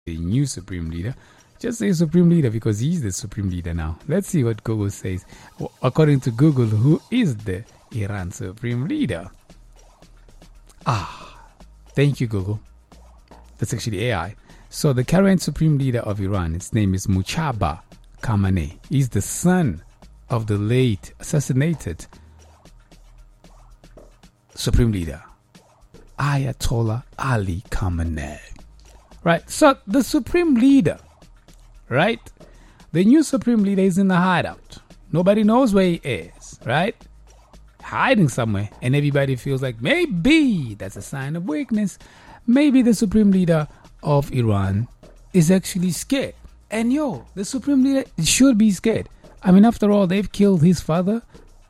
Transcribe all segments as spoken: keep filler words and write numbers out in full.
the new supreme leader. Just say supreme leader because he's the supreme leader now. Let's see what Google says. Well, according to Google, who is the Iran supreme leader? Ah, thank you, Google. That's actually A I. So the current supreme leader of Iran, his name is Mujtaba Khamenei. He's the son of the late assassinated supreme leader, Ayatollah Ali Khamenei. Right, so the supreme leader, right? The new supreme leader is in the hideout. Nobody knows where he is, right? Hiding somewhere, and everybody feels like maybe that's a sign of weakness. Maybe the supreme leader of Iran is actually scared. And yo, the supreme leader should be scared. I mean, after all, they've killed his father,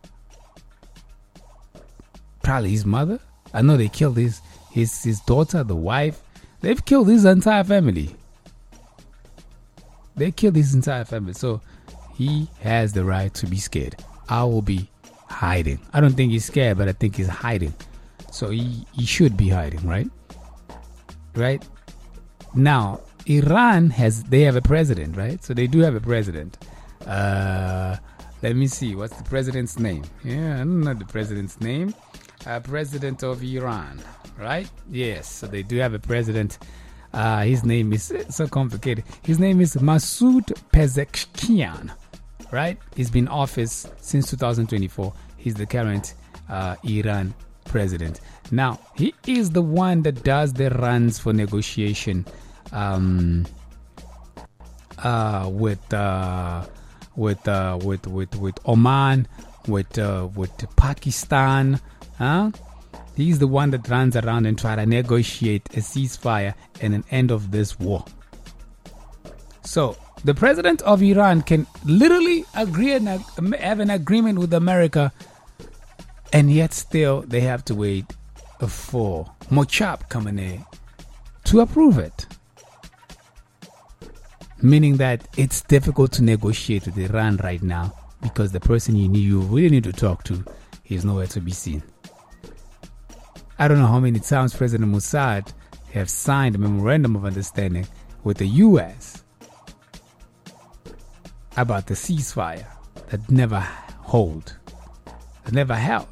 probably his mother. I know they killed his his his daughter, the wife. They've killed his entire family. They killed his entire family. So he has the right to be scared. I will be hiding. I don't think he's scared, but I think he's hiding. So he, he should be hiding, right? Right? Now, Iran has, they have a president, right? So they do have a president. Uh, let me see. What's the president's name? Yeah, I don't know the president's name. Uh, president of Iran, right? Yes, so they do have a president. Uh, his name is so complicated. His name is Masoud Pezeshkian, right? He's been in office since two thousand twenty-four. He's the current uh, Iran president. Now, he is the one that does the runs for negotiation um, uh, with, uh, with, uh, with with with Oman, with uh, with Pakistan. Huh? He's the one that runs around and try to negotiate a ceasefire and an end of this war. So the president of Iran can literally agree and have an agreement with America, and yet still they have to wait for Mojtaba Khamenei to approve it. Meaning that it's difficult to negotiate with Iran right now because the person you need, you really need to talk to, is nowhere to be seen. I don't know how many times President Mossad have signed a memorandum of understanding with the U S about the ceasefire that never hold, that never held.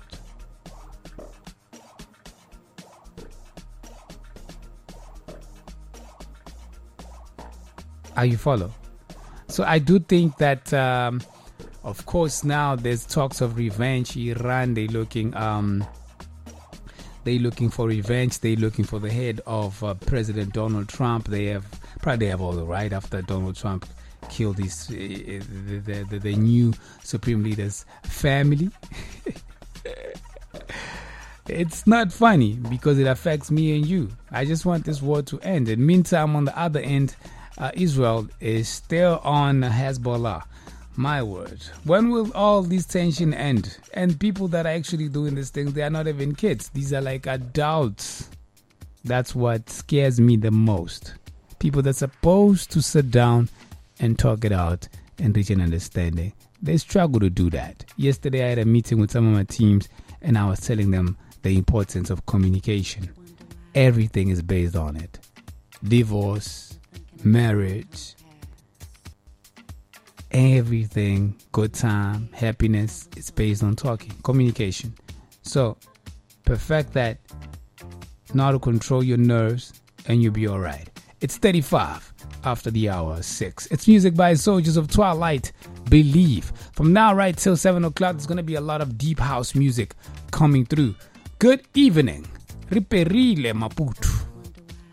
Are you follow? So I do think that, um, of course, now there's talks of revenge. Iran, they looking, um, they looking for revenge. They looking for the head of uh, President Donald Trump. They have probably they have all the right after Donald Trump killed his uh, the, the, the the new supreme leader's family. It's not funny because it affects me and you. I just want this war to end. And meantime, on the other end, uh, Israel is still on Hezbollah. My word. When will all this tension end? And people that are actually doing these things, they are not even kids. These are like adults. That's what scares me the most. People that's supposed to sit down and talk it out and reach an understanding. They struggle to do that. Yesterday I had a meeting with some of my teams and I was telling them the importance of communication. Everything is based on it. Divorce, marriage, everything, good time, happiness, it's based on talking, communication. So, perfect that, know how to control your nerves, and you'll be alright. It's thirty-five after the hour six. It's music by Soldiers of Twilight, Believe. From now right till seven o'clock, there's going to be a lot of deep house music coming through. Good evening. Riperile Maputo.